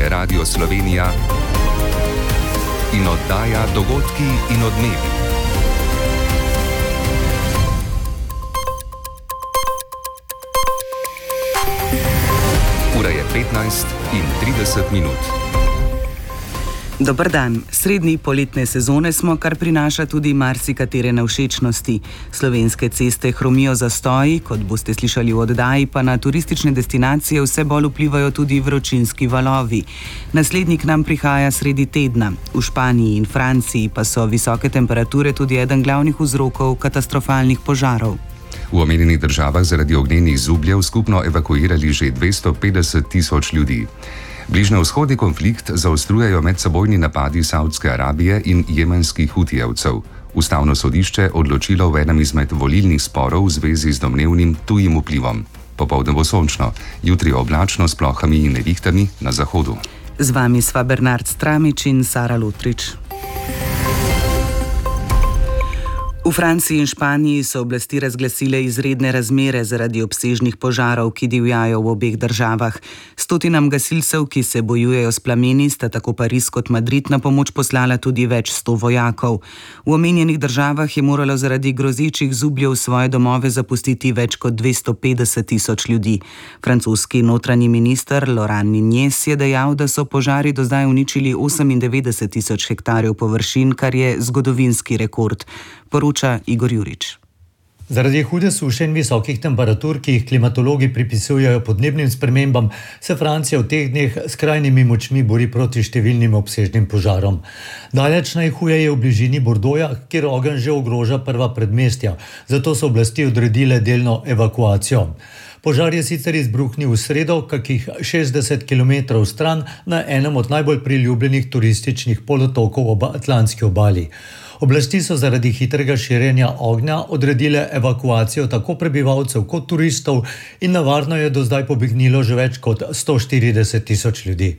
je Radio Slovenija in oddaja Dogodki in odmevi. Ura je 15:30. Dober dan. Srednji poletne sezone smo, kar prinaša tudi marsikatere nevšečnosti. Slovenske ceste hromijo zastoji, kot boste slišali v oddaji, pa na turistične destinacije vse bolj vplivajo tudi vročinski valovi. Naslednji k nam prihaja sredi tedna. V Španiji in Franciji pa so visoke temperature tudi eden glavnih vzrokov katastrofalnih požarov. V omenjenih državah zaradi ognjenih zubljev skupno evakuirali že 250 tisoč ljudi. Bližnjevzhodni konflikt zaostrujejo medsebojni napadi Saudske Arabije in jemenskih hutijevcev. Ustavno sodišče odločilo v enem izmed volilnih sporov v zvezi z domnevnim tujim vplivom. Popoldne bo sončno, jutri oblačno s plohami in nevihtami na zahodu. Z vami sva Bernard Stramič in Sara Lutrič. V Franciji in Španiji so oblasti razglasile izredne razmere zaradi obsežnih požarov, ki divjajo v obeh državah. Stotinam gasilcev, ki se bojujejo s plameni, sta tako Pariz kot Madrid na pomoč poslala tudi več 100 vojakov. V omenjenih državah je moralo zaradi grozečih zubljev svoje domove zapustiti več kot 250 tisoč ljudi. Francoski notranji minister Laurent Nunez je dejal, da so požari do zdaj uničili 98 tisoč hektarjev površin, kar je zgodovinski rekord. Poroča Igor Jurič. Zaradi hude suše in visokih temperatur, ki jih klimatologi pripisujejo podnebnim spremembam, se Francija v teh dneh s skrajnimi močmi bori proti številnim obsežnim požarom. Daleč najhuje je v bližini Bordoja, kjer ogenj že ogroža prva predmestja, zato so oblasti odredile delno evakuacijo. Požar je sicer izbruhnil v sredo, kakih 60 km stran, na enem od najbolj priljubljenih turističnih polotokov ob Atlantski obali. Oblasti so zaradi hitrega širjenja ognja odredile evakuacijo tako prebivalcev kot turistov in na varno je do zdaj pobegnilo že več kot 140 tisoč ljudi.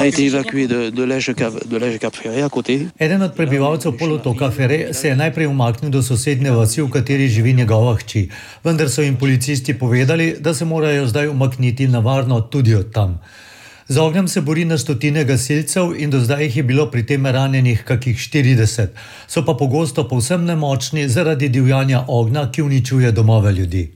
Eden od prebivalcev polotoka Fere se je najprej umaknil do sosednje vasi, v kateri živi njegova hči, vendar so jim policisti povedali, da se morajo zdaj umakniti na varno tudi od tam. Z ognjem se bori na stotine gasilcev in do zdaj jih je bilo pri tem ranjenih kakih 40. So pa pogosto povsem nemočni zaradi divjanja ognja, ki uničuje domove ljudi.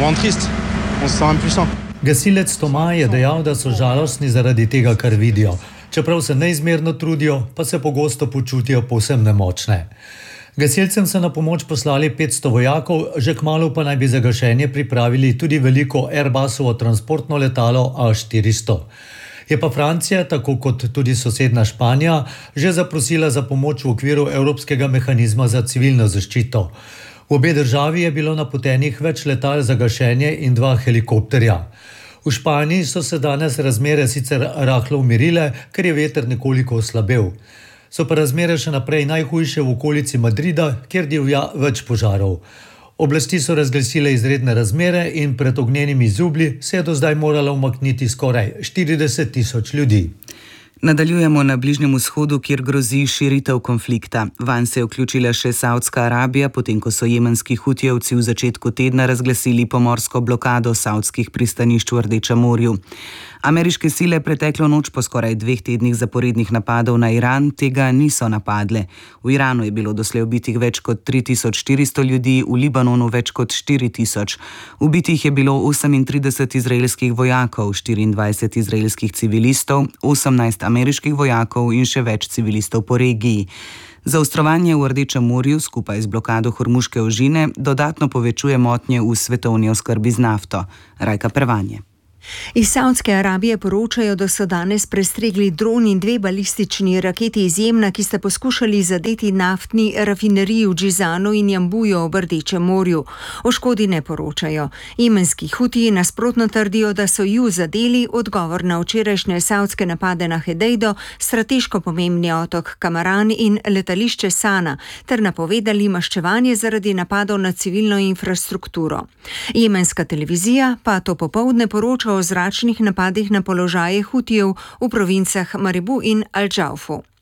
Gasilec Toma je dejal, da so žalostni zaradi tega, kar vidijo. Čeprav se neizmerno trudijo, pa se pogosto počutijo povsem nemočne. Gasilcem so na pomoč poslali 500 vojakov, že kmalu pa naj bi za gašenje pripravili tudi veliko Airbusovo transportno letalo A400. Je pa Francija, tako kot tudi sosedna Španija, že zaprosila za pomoč v okviru Evropskega mehanizma za civilno zaščito. V obe državi je bilo napotenih več letal za gašenje in 2 helikopterja. V Španiji so se danes razmere sicer rahlo umirile, ker je veter nekoliko oslabel. So pa razmere še naprej najhujše v okolici Madrida, kjer divja več požarov. Oblasti so razglasile izredne razmere in pred ognjenimi zublji se je do zdaj moralo umakniti skoraj 40 tisoč ljudi. Nadaljujemo na Bližnjem vzhodu, kjer grozi širitev konflikta. Vanj se je vključila še Saudska Arabija, potem ko so jemenski hutijevci v začetku tedna razglasili pomorsko blokado saudskih pristanišč v Rdečem morju. Ameriške sile preteklo noč po skoraj 2 tednih zaporednih napadov na Iran tega niso napadle. V Iranu je bilo doslej ubitih več kot 3400 ljudi, v Libanonu več kot 4000. Ubitih je bilo 38 izraelskih vojakov, 24 izraelskih civilistov, 18 ameriških vojakov in še več civilistov po regiji. Zaostrovanje v Rdečem morju skupaj z blokado Hormuške ožine dodatno povečuje motnje v svetovni oskrbi z nafto. Rajka Pervanje. Iz Saudske Arabije poročajo, da so danes prestregli dron in 2 balistični raketi iz Jemna, ki sta poskušali zadeti naftni rafineriji v Džizanu in Jambuju ob Rdečem morju. O škodi ne poročajo. Jemenski hutiji nasprotno trdijo, da so ju zadeli, odgovor na včerajšnje saudske napade na Hedejdo, strateško pomembni otok Kamaran in letališče Sana, ter napovedali maščevanje zaradi napadov na civilno infrastrukturo. Jemenska televizija pa to popoldne poroča o zračnih napadih na položaje hutijev v provincah Maribu in Al-Džaufu.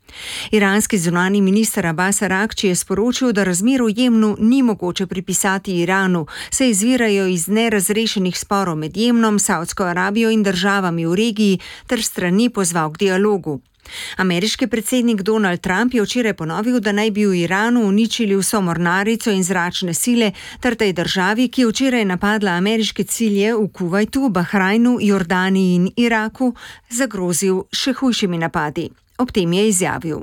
Iranski zunanji minister Abbas Araghči je sporočil, da razmer v Jemnu ni mogoče pripisati Iranu, saj izvirajo iz nerazrešenih sporov med Jemnom, Savdsko Arabijo in državami v regiji ter strani pozval k dialogu. Ameriški predsednik Donald Trump je včeraj ponovil, da naj bi v Iranu uničili vso mornarico in zračne sile ter tej državi, ki je včeraj napadla ameriške cilje v Kuvajtu, Bahrajnu, Jordaniji in Iraku, zagrozil še hujšimi napadi. Ob tem je izjavil: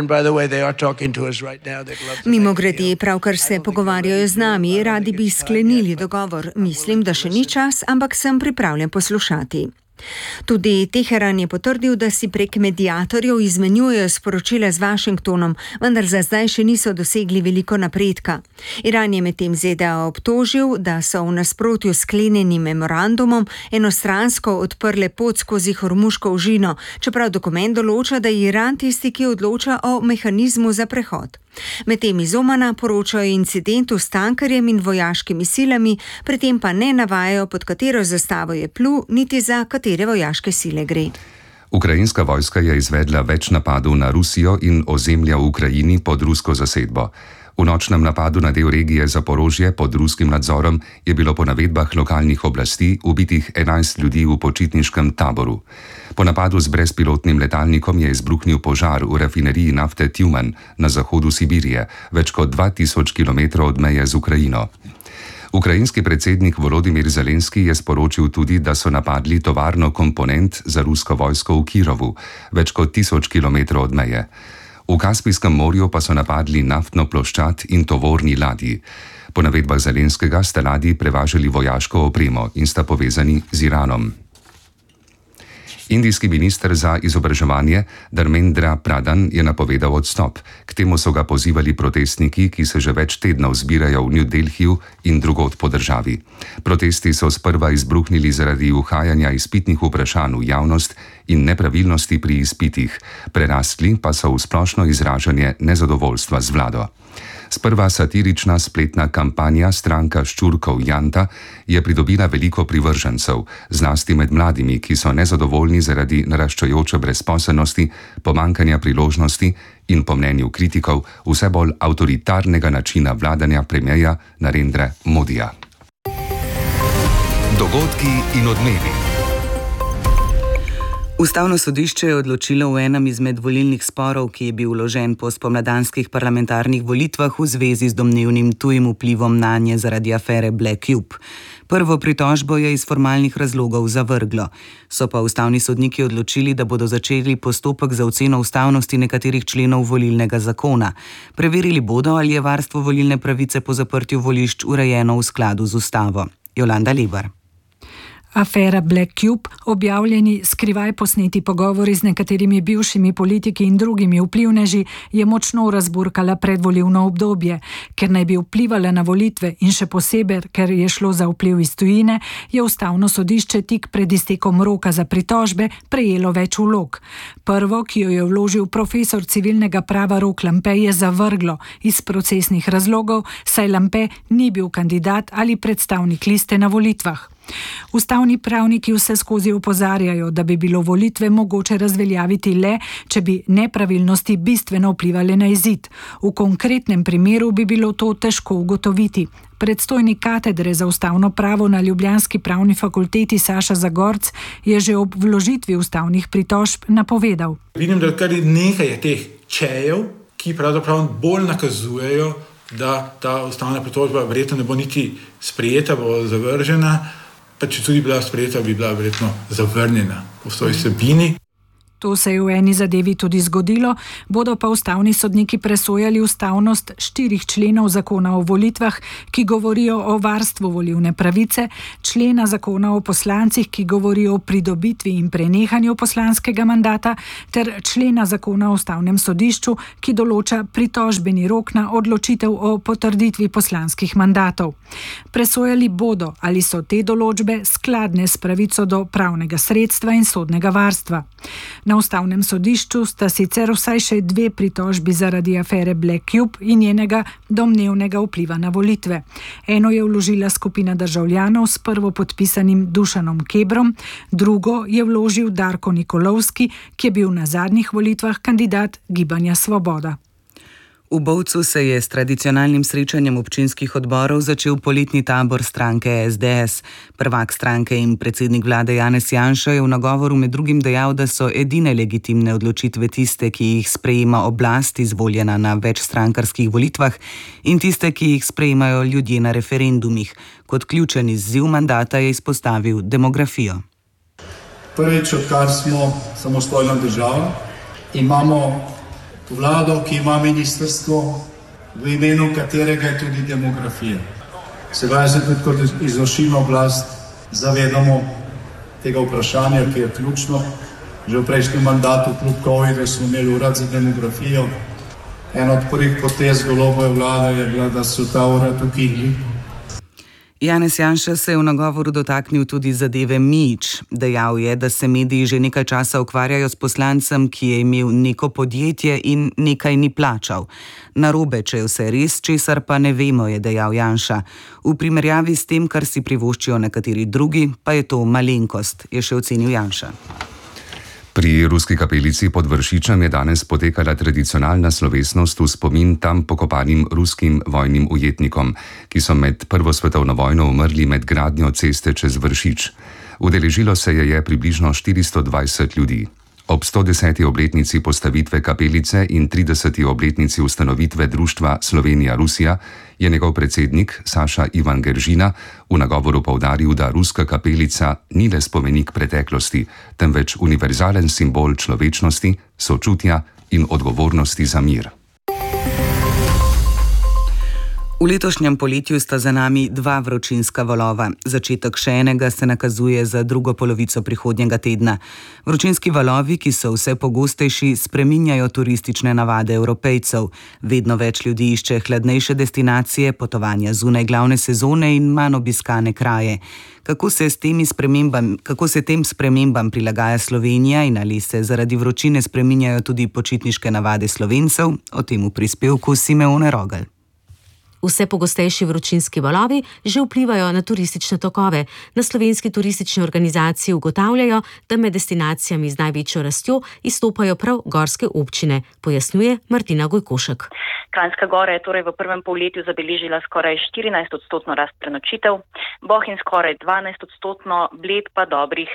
Mimogrede, pravkar se pogovarjajo z nami, radi bi sklenili dogovor. Mislim, da še ni čas, ampak sem pripravljen poslušati. Tudi Teheran je potrdil, da si prek mediatorjev izmenjujejo sporočila z Washingtonom, vendar za zdaj še niso dosegli veliko napredka. Iran je medtem ZDA obtožil, da so v nasprotju s sklenjenim memorandumom enostransko odprle pot skozi Hormuško užino, čeprav dokument določa, da je Iran tisti, ki odloča o mehanizmu za prehod. Medtem iz Omana poročajo o incidentu s tankerjem in vojaškimi silami, pri tem pa ne navajajo, pod katero zastavo je plul, niti za katere vojaške sile gre. Ukrajinska vojska je izvedla več napadov na Rusijo in ozemlja v Ukrajini pod rusko zasedbo. V nočnem napadu na del regije Zaporožje pod ruskim nadzorom je bilo po navedbah lokalnih oblasti ubitih 11 ljudi v počitniškem taboru. Po napadu z brezpilotnim letalnikom je izbruhnil požar v rafineriji nafte Tjumen na zahodu Sibirije, več kot 2000 km od meje z Ukrajino. Ukrajinski predsednik Volodymyr Zelenski je sporočil tudi, da so napadli tovarno komponent za rusko vojsko v Kirovu, več kot 1000 km od meje. V Kaspijskem morju pa so napadli naftno ploščad in tovorni ladji. Po navedbah Zelenskega sta ladji prevažali vojaško opremo in sta povezani z Iranom. Indijski minister za izobraževanje Dharmendra Pradhan je napovedal odstop. K temu so ga pozivali protestniki, ki se že več tednov zbirajo v New Delhiju in drugod po državi. Protesti so sprva izbruhnili zaradi uhajanja izpitnih vprašanj v javnost in nepravilnosti pri izpitih, prerastli pa so v splošno izražanje nezadovoljstva z vlado. Sprva satirična spletna kampanja Stranka ščurkov Janta je pridobila veliko privržencev, zlasti med mladimi, ki so nezadovoljni zaradi naraščajoče brezposelnosti, pomanjkanja priložnosti in po mnenju kritikov vse bolj avtoritarnega načina vladanja premierja Narendra Modija. Dogodki in odmevi. Ustavno sodišče je odločilo v enem izmed volilnih sporov, ki je bil vložen po spomladanskih parlamentarnih volitvah v zvezi z domnevnim tujim vplivom nanje zaradi afere Black Cube. Prvo pritožbo je iz formalnih razlogov zavrglo. So pa ustavni sodniki odločili, da bodo začeli postopek za oceno ustavnosti nekaterih členov volilnega zakona. Preverili bodo, ali je varstvo volilne pravice po zaprtju volišč urejeno v skladu z ustavo. Jolanda Lebar. Afera Black Cube, objavljeni skrivaj posneti pogovori z nekaterimi bivšimi politiki in drugimi vplivneži, je močno razburkala predvolilno obdobje. Ker naj bi vplivala na volitve in še posebej, ker je šlo za vpliv iz tujine, je ustavno sodišče tik pred iztekom roka za pritožbe prejelo več vlog. Prvo, ki jo je vložil profesor civilnega prava Rok Lampe, je zavrglo iz procesnih razlogov, saj Lampe ni bil kandidat ali predstavnik liste na volitvah. Ustavni pravniki vse skozi opozarjajo, da bi bilo volitve mogoče razveljaviti le, če bi nepravilnosti bistveno vplivali na izid. V konkretnem primeru bi bilo to težko ugotoviti. Predstojnik katedre za ustavno pravo na ljubljanski pravni fakulteti Saša Zagorc je že ob vložitvi ustavnih pritožb napovedal. Vidim, da kar nekaj je teh čejev, ki pravzaprav bolj nakazujejo, da ta ustavna pritožba verjetno ne bo niti sprejeta, bo zavržena. Pa če tudi bila sprejeta, bi bila verjetno zavrnjena v svoji vsebini. To se je v eni zadevi tudi zgodilo, bodo pa ustavni sodniki presojali ustavnost 4 členov zakona o volitvah, ki govorijo o varstvu volilne pravice, člena zakona o poslancih, ki govorijo o pridobitvi in prenehanju poslanskega mandata, ter člena zakona o ustavnem sodišču, ki določa pritožbeni rok na odločitev o potrditvi poslanskih mandatov. Presojali bodo, ali so te določbe skladne s pravico do pravnega sredstva in sodnega varstva. Na ustavnem sodišču sta sicer vsaj še 2 pritožbi zaradi afere Black Cube in njenega domnevnega vpliva na volitve. Eno je vložila skupina državljanov s prvopodpisanim Dušanom Kebrom, drugo je vložil Darko Nikolovski, ki je bil na zadnjih volitvah kandidat Gibanja Svoboda. V Bovcu se je s tradicionalnim srečanjem občinskih odborov začel poletni tabor stranke SDS. Prvak stranke in predsednik vlade Janez Janša je v nagovoru med drugim dejal, da so edine legitimne odločitve tiste, ki jih sprejema oblast, izvoljena na večstrankarskih volitvah, in tiste, ki jih sprejemajo ljudje na referendumih. Kot ključen izziv mandata je izpostavil demografijo. Prvič, odkar smo samostojna država, imamo vlado, ki ima ministrstvo, v imenu katerega je tudi demografija. Se pravi, se tudi kot izvršilna oblast zavedamo tega vprašanja, ki je ključno. Že v prejšnjem mandatu kljub COVID-u smo imeli urad za demografijo. Ena od prvih potez Golobove vlade je bila, da so ta urad ukinili. Janez Janša se je v nagovoru dotaknil tudi zadeve Mič. Dejal je, da se mediji že nekaj časa ukvarjajo s poslancem, ki je imel neko podjetje in nekaj ni plačal. Narobe, če je vse res, česar pa ne vemo, je dejal Janša. V primerjavi s tem, kar si privoščijo nekateri drugi, pa je to malenkost, je še ocenil Janša. Pri ruski kapelici pod Vršičem je danes potekala tradicionalna slovesnost v spomin tam pokopanim ruskim vojnim ujetnikom, ki so med Prvo svetovno vojno umrli med gradnjo ceste čez Vršič. Udeležilo se je približno 420 ljudi. Ob 110. obletnici postavitve kapelice in 30. obletnici ustanovitve društva Slovenija-Rusija je njegov predsednik Saša Ivan Geržina v nagovoru poudaril, da ruska kapelica ni le spomenik preteklosti, temveč univerzalen simbol človečnosti, sočutja in odgovornosti za mir. V letošnjem poletju sta za nami 2 vročinska valova. Začetek še enega se nakazuje za drugo polovico prihodnjega tedna. Vročinski valovi, ki so vse pogostejši, spreminjajo turistične navade Evropejcev. Vedno več ljudi išče hladnejše destinacije, potovanja zunaj glavne sezone in manj obiskane kraje. Kako se tem spremembam prilagaja Slovenija in ali se zaradi vročine spreminjajo tudi počitniške navade Slovencev? O tem v prispevku Simeone Rogelj. Vse pogostejši vročinski valovi že vplivajo na turistične tokove. Na Slovenski turistični organizaciji ugotavljajo, da med destinacijami z največjo rastjo izstopajo prav gorske občine, pojasnjuje Martina Gojkošek. Kranjska Gora je torej v prvem polletju zabeležila skoraj 14% rast prenočitev, Bohinj skoraj 12%, Bled pa dobrih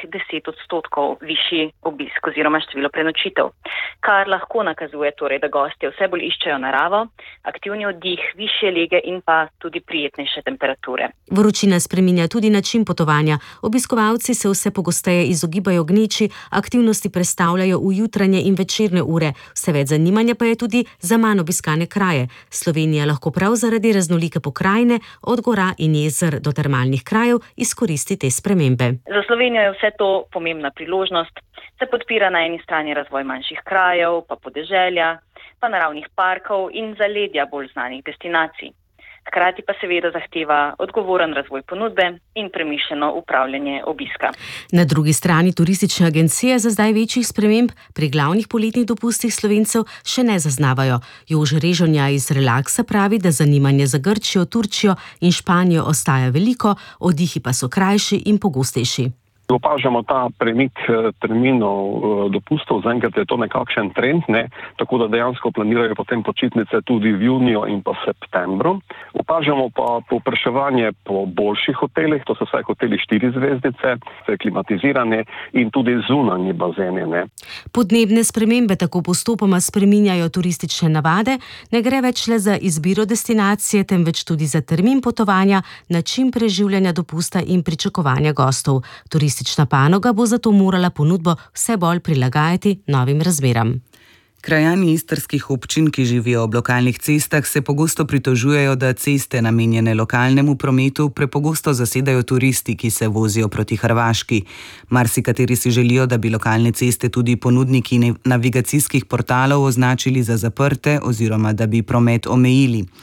10% višji obisk oziroma število prenočitev, kar lahko nakazuje torej, da gostje vse bolj iščejo naravo, aktivni oddih, višje lege in pa tudi prijetnejše temperature. Vročina spreminja tudi način potovanja. Obiskovalci se vse pogosteje izogibajo gneči, aktivnosti prestavljajo v jutranje in večerne ure, vse več zanimanja pa je tudi za manj obiskane kraje. Slovenija lahko prav zaradi raznolike pokrajine, od gora in jezer do termalnih krajev, izkoristi te spremembe. Za Slovenijo je vse to pomembna priložnost. Se podpira na eni strani razvoj manjših krajev, pa podeželja, pa naravnih parkov in zaledja bolj znanih destinacij. Hkrati pa seveda zahteva odgovoren razvoj ponudbe in premišljeno upravljanje obiska. Na drugi strani turistične agencije za zdaj večjih sprememb pri glavnih poletnih dopustih Slovencev še ne zaznavajo. Jože Režonja iz Relaksa pravi, da zanimanje za Grčijo, Turčijo in Španijo ostaja veliko, oddihi pa so krajši in pogostejši. Opažamo ta premik terminov dopustov, zaenkrat je to nekakšen trend, tako da dejansko planirajo potem počitnice tudi v juniju in pa septembru. Opažamo pa povpraševanje po boljših hotelih, to so vsaj hoteli 4 zvezdice, klimatizirane in tudi zunanji bazeni. Podnebne spremembe tako postopoma spreminjajo turistične navade, ne gre več le za izbiro destinacije, temveč tudi za termin potovanja, način preživljanja dopusta in pričakovanja gostov. Turistična panoga bo zato morala ponudbo vse bolj prilagajati novim razmeram. Krajani istrskih občin, ki živijo ob lokalnih cestah, se pogosto pritožujejo, da ceste namenjene lokalnemu prometu prepogosto zasedajo turisti, ki se vozijo proti Hrvaški. Marsikateri si želijo, da bi lokalne ceste tudi ponudniki navigacijskih portalov označili za zaprte oziroma da bi promet omejili.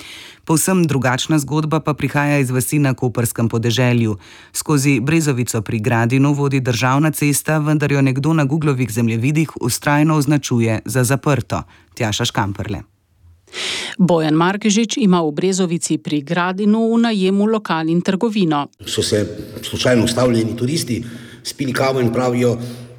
Povsem drugačna zgodba pa prihaja iz vasi na Koperskem podeželju. Skozi Brezovico pri Gradinu vodi državna cesta, vendar jo nekdo na Googlovih zemljevidih vztrajno označuje za zaprto. Tjaša Škamperle. Bojan Markežič ima v Brezovici pri Gradinu v najemu lokal in trgovino. So se slučajno ustavljeni turisti, spili kavo in pravijo,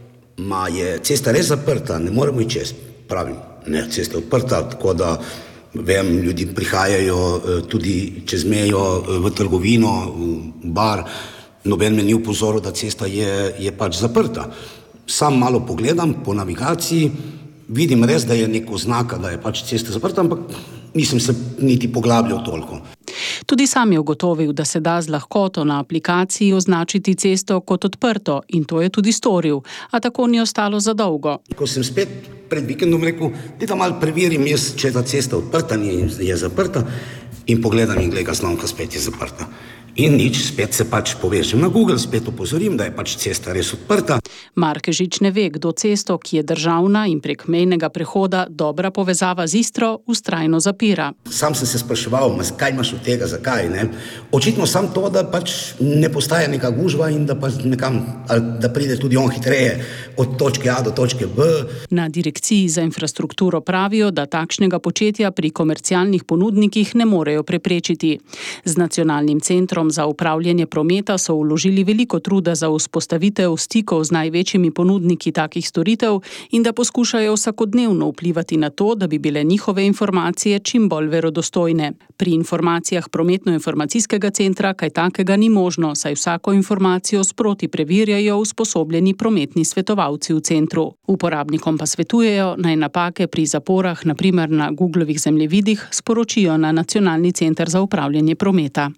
je cesta res zaprta, ne moremo iti čez. Pravim, ne, cesta je odprta, tako da vem, ljudi prihajajo tudi čez mejo v trgovino, v bar, noben me ni upozoril, da cesta je pač zaprta. Sam malo pogledam po navigaciji, vidim res, da je neko znaka, da je pač cesta zaprta, ampak nisem se niti poglabljal toliko. Tudi sam je ugotovil, da se da z lahkoto na aplikaciji označiti cesto kot odprto in to je tudi storil, a tako ni ostalo za dolgo. Ko sem spet pred vikendom rekel, da malo preverim jaz, če je ta cesta odprta, je zaprta in pogledam in gledam slonka, spet je zaprta. In nič, spet se pač povežem na Google, spet opozorim, da je pač cesta res odprta. Markežič ne ve, kdo cesto, ki je državna in prek mejnega prehoda dobra povezava z Istro, vztrajno zapira. Sam sem se spraševal, kaj imaš od tega, zakaj, ne? Očitno sam to, da pač ne postaja neka gužva in da pač nekam, da pride tudi on hitreje od točke A do točke B. Na direkciji za infrastrukturo pravijo, da takšnega početja pri komercialnih ponudnikih ne morejo preprečiti. Z nacionalnim centrom za upravljanje prometa so vložili veliko truda za vzpostavitev stikov z največjimi ponudniki takih storitev in da poskušajo vsakodnevno vplivati na to, da bi bile njihove informacije čim bolj verodostojne. Pri informacijah prometno-informacijskega centra kaj takega ni možno, saj vsako informacijo sproti preverjajo usposobljeni prometni svetovalci v centru. Uporabnikom pa svetujejo, naj napake pri zaporah, na primer na Googlovih zemljevidih, sporočijo na Nacionalni center za upravljanje prometa.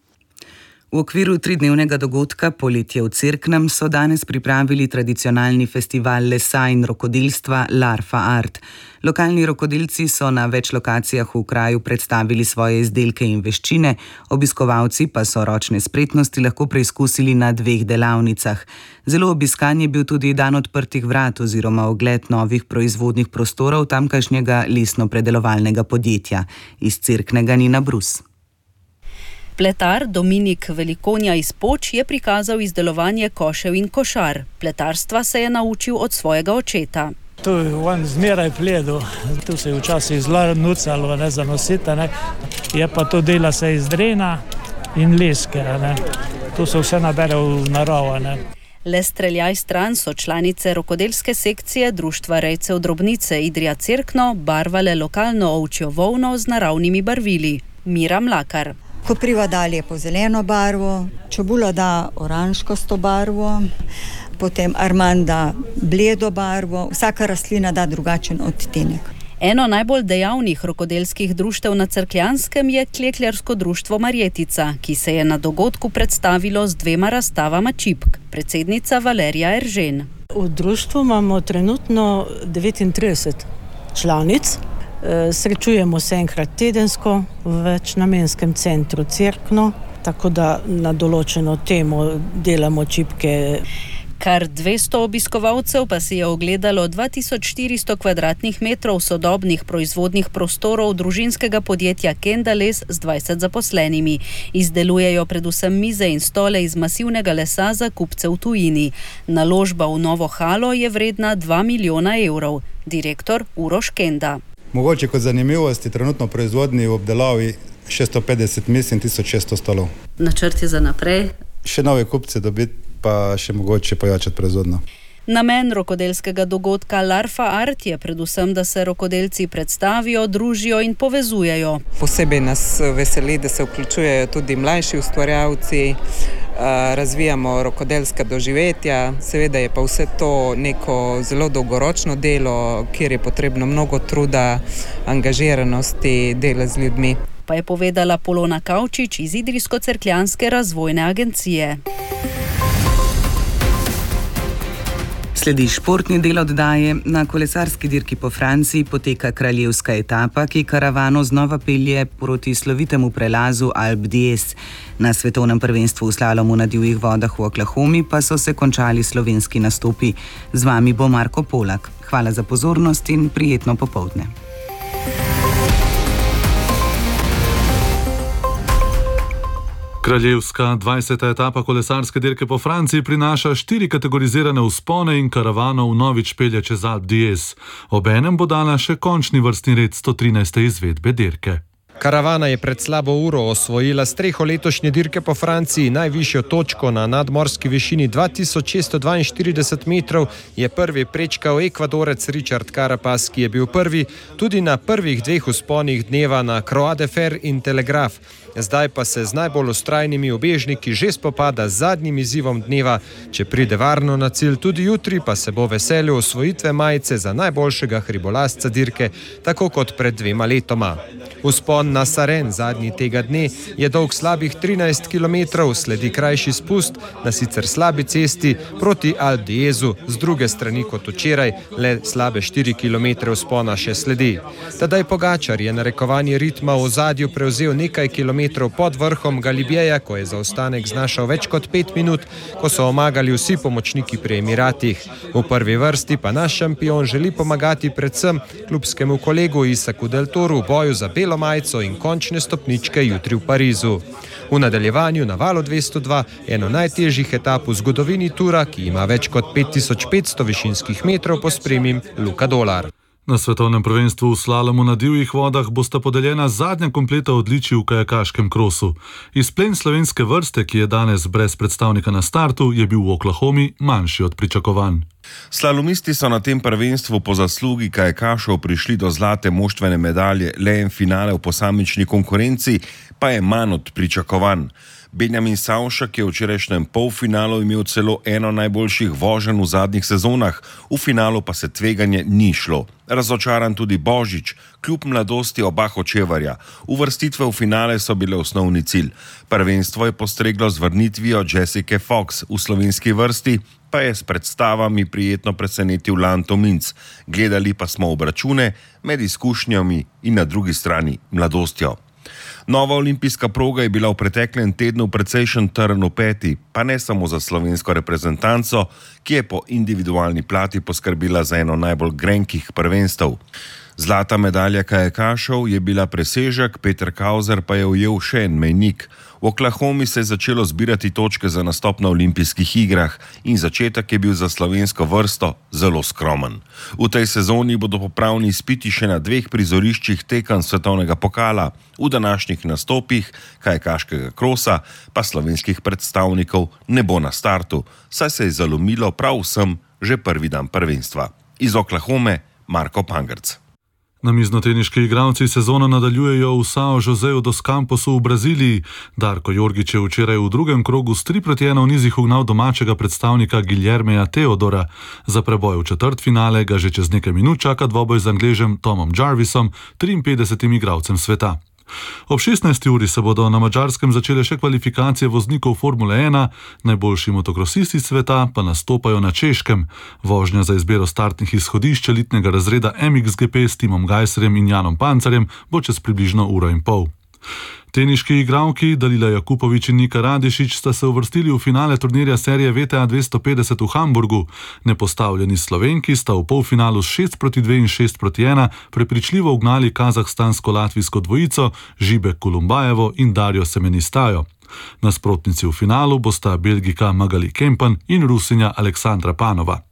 V okviru 3-dnevnega dogodka Poletje v Cerknem so danes pripravili tradicionalni festival lesa in rokodelstva Larfa Art. Lokalni rokodelci so na več lokacijah v kraju predstavili svoje izdelke in veščine, obiskovalci pa so ročne spretnosti lahko preizkusili na 2 delavnicah. Zelo obiskan je bil tudi dan odprtih vrat oziroma ogled novih proizvodnih prostorov tamkajšnjega lesno-predelovalnega podjetja. Iz Cerknega Nina Brus. Pletar Dominik Velikonja iz Poč je prikazal izdelovanje košev in košar. Pletarstva se je naučil od svojega očeta. Tu je on zmeraj pledel, tu se je včasih zelo nucalo, ne, za nositi, ne. Je pa to dela se iz drena in leske, ne. Tu se vse nabere v naravo, ne. Le streljaj stran so članice rokodelske sekcije Društva rejcev drobnice Idrija Cerkno barvale lokalno ovčjo volno z naravnimi barvili. Mira Mlakar. Kopriva dalje po zeleno barvo, čebula da oranžkasto barvo, potem arman da bledo barvo, vsaka rastlina da drugačen odtenek. Eno najbolj dejavnih rokodelskih društev na Cerkljanskem je Klekljarsko društvo Marjetica, ki se je na dogodku predstavilo z 2 razstavama čipk. Predsednica Valerija Eržen. V društvu imamo trenutno 39 članic. Srečujemo se enkrat tedensko v večnamenskem centru Cerkno, tako da na določeno temo delamo čipke. Kar 200 obiskovalcev pa si je ogledalo 2400 kvadratnih metrov sodobnih proizvodnih prostorov družinskega podjetja Kendales z 20 zaposlenimi. Izdelujejo predvsem mize in stole iz masivnega lesa za kupce v tujini. Naložba v novo halo je vredna 2 milijona evrov. Direktor Uroš Kenda. Mogoče kot zanimivosti trenutno proizvodni v obdelavi 650 mis in 1600 stolov. Načrt je za naprej? Še nove kupce dobiti, pa še mogoče pojačati proizvodno. Namen rokodelskega dogodka Larfa Art je predvsem, da se rokodelci predstavijo, družijo in povezujejo. Posebej nas veseli, da se vključujejo tudi mlajši ustvarjalci, razvijamo rokodelska doživetja, seveda je pa vse to neko zelo dolgoročno delo, kjer je potrebno mnogo truda, angažiranosti, dela z ljudmi. Pa je povedala Polona Kavčič iz Idrijsko-Cerkljanske razvojne agencije. Sledi športni del oddaje. Na kolesarski dirki po Franciji poteka kraljevska etapa, ki karavano znova pelje proti slovitemu prelazu Alpe d'Huez. Na svetovnem prvenstvu v slalomu na divjih vodah v Oklahomi pa so se končali slovenski nastopi. Z vami bo Marko Polak. Hvala za pozornost in prijetno popoldne. Kraljevska 20. etapa kolesarske dirke po Franciji prinaša 4 kategorizirane vzpone in karavano vnovič pelje čez Alpe d'Huez. Obenem bo dala še končni vrstni red 113. izvedbe dirke. Karavana je pred slabo uro osvojila streho letošnje dirke po Franciji. Najvišjo točko na nadmorski višini 2642 metrov je prvi prečkal Ekvadorec Richard Carapaz, ki je bil prvi tudi na prvih 2 vzponih dneva na Croix de Fer in Telegraf. Zdaj pa se z najbolj vztrajnimi ubežniki že spopada z zadnjim izzivom dneva. Če pride varno na cilj tudi jutri, pa se bo veselil osvojitve majice za najboljšega hribolazca dirke, tako kot pred 2 letoma. Vzpon na Saren, zadnji tega dne, je dolg slabih 13 km, sledi krajši spust na sicer slabi cesti proti Alpe d'Huezu, z druge strani kot včeraj, le slabe 4 km vzpona še sledi. Tadej Pogačar je narekovanje ritma v ozadju prevzel nekaj kilometrov pod vrhom Galibijeja, ko je zaostanek znašal več kot 5 minut, ko so omagali vsi pomočniki pri Emiratih. V prvi vrsti pa naš šampion želi pomagati predvsem klubskemu kolegu Isaku Del Toru v boju za belo majico in končne stopničke jutri v Parizu. V nadaljevanju na valu 202, eno najtežjih etap v zgodovini tura, ki ima več kot 5500 višinskih metrov, pospremim Luka Dolar. Na svetovnem prvenstvu v slalomu na divjih vodah bosta podeljena zadnja kompleta odličij v kajakaškem krosu. Izplen slovenske vrste, ki je danes brez predstavnika na startu, je bil v Oklahomi manjši od pričakovanj. Slalomisti so na tem prvenstvu po zaslugi kajakašov prišli do zlate moštvene medalje, le en finale v posamični konkurenci pa je manj od pričakovanj. Benjamin Savšak je v včerajšnjem polfinalu imel celo eno najboljših voženj v zadnjih sezonah, v finalu pa se tveganje ni šlo. Razočaran tudi Božič, kljub mladosti oba Hočevarja. Uvrstitve v finale so bile osnovni cilj. Prvenstvo je postreglo z vrnitvijo Jessica Fox, v slovenski vrsti pa je s predstavami prijetno presenetil Lanto Minc. Gledali pa smo obračune med izkušnjami in na drugi strani mladostjo. Nova olimpijska proga je bila v preteklem tednu precejšen trn v peti, pa ne samo za slovensko reprezentanco, ki je po individualni plati poskrbila za eno najbolj grenkih prvenstev. Zlata medalja kajakašov je bila presežek, Peter Kauzer pa je ujel še en mejnik. V Oklahomi se je začelo zbirati točke za nastop na olimpijskih igrah in začetek je bil za slovensko vrsto zelo skromen. V tej sezoni bodo popravni izpiti še na 2 prizoriščih tekem svetovnega pokala, v današnjih nastopih kajakaškega krosa pa slovenskih predstavnikov ne bo na startu, saj se je zalomilo prav vsem že prvi dan prvenstva. Iz Oklahome Marko Pangrc. Namiznoteniški igralci sezono nadaljujejo v São Joséu dos Camposu v Braziliji. Darko Jorgić je včeraj v drugem krogu s 3-1 v nizih ugnal domačega predstavnika Guilhermeja Teodora. Za preboj v četrtfinale ga že čez nekaj minut čaka dvoboj z Angležem Tomom Jarvisom, 53. igralcem sveta. Ob 16. uri se bodo na Madžarskem začele še kvalifikacije voznikov Formule 1, najboljši motokrosisti sveta pa nastopajo na Češkem. Vožnja za izbiro startnih izhodišč elitnega razreda MXGP s Timom Gajserjem in Janom Pancarjem bo čez približno 1,5 ure. Teniški igralki Dalila Jakupović in Nika Radišić sta se uvrstili v finale turnirja serije VTA 250 v Hamburgu. Nepostavljeni Slovenki sta v polfinalu s 6-2 in 6-1 prepričljivo ugnali kazahstansko-latvijsko dvojico Žibek Kulumbajevo in Dario Semenistajo. Nasprotnici v finalu bosta Belgika Magali Kempen in Rusinja Aleksandra Panova.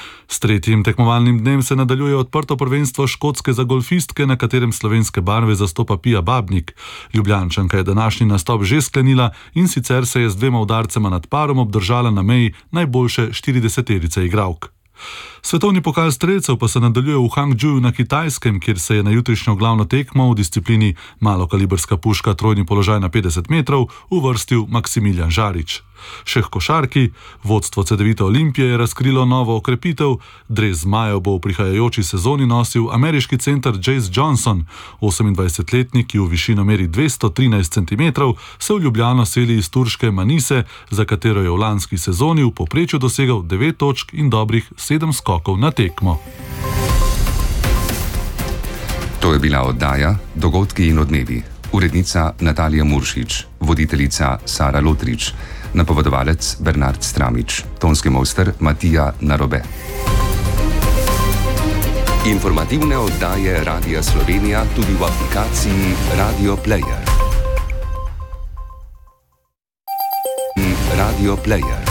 S 3. tekmovalnim dnem se nadaljuje odprto prvenstvo Škotske za golfistke, na katerem slovenske barve zastopa Pija Babnik. Ljubljančanka je današnji nastop že sklenila in sicer se je z 2 udarcema nad parom obdržala na meji najboljše 40-terice igralk. Svetovni pokal strelcev pa se nadaljuje v Hangzhouju na Kitajskem, kjer se je na jutrišnjo glavno tekmo v disciplini malokalibrska puška trojni položaj na 50 metrov uvrstil Maksimilijan Žarič. Še h košarki, vodstvo Cedevite Olimpije je razkrilo novo okrepitev, dres zmajev bo v prihajajoči sezoni nosil ameriški center Jace Johnson. 28-letnik, ki v višino meri 213 cm, se v Ljubljano seli iz turške Manise, za katero je v lanski sezoni v povprečju dosegal 9 točk in dobrih 7 skokov na tekmo. To je bila oddaja Dogodki in odmevi. Urednica Natalija Muršič, voditeljica Sara Lotrič, napovedovalec Bernard Stramič, tonski mojster Matija Narobe. Informativne oddaje Radia Slovenija tudi v aplikaciji Radio Player. Radio Player.